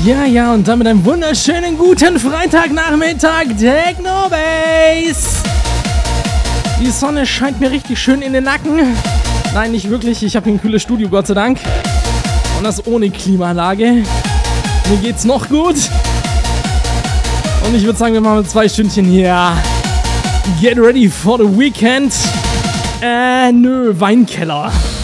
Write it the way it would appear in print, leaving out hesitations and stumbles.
Ja, und damit einen wunderschönen guten Freitagnachmittag, Techno Bass. Die Sonne scheint mir richtig schön in den Nacken. Nein, nicht wirklich, ich habe hier ein kühles Studio, Gott sei Dank. Und das ohne Klimaanlage. Mir geht's noch gut. Und ich würde sagen, wir machen 2 Stündchen hier. Get ready for the weekend. Weinkeller.